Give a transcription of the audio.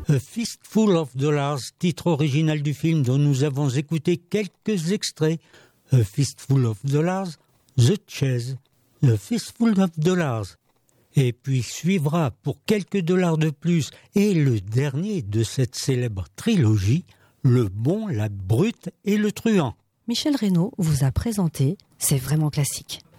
A Fistful of Dollars, titre original du film dont nous avons écouté quelques extraits. A Fistful of Dollars, The Chase, A Fistful of Dollars. Et puis suivra pour quelques dollars de plus et le dernier de cette célèbre trilogie, Le Bon, la Brute et le Truand. Michel Reynaud vous a présenté C'est vraiment classique.